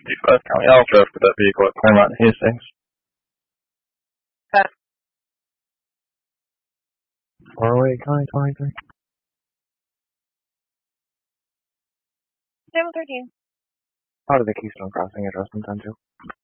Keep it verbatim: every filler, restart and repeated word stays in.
fifty-five County. I'll drive with that vehicle at Claremont and Hastings. Okay. four oh eight County twenty-three. seven thirteen. Out of the Keystone Crossing address one ten two.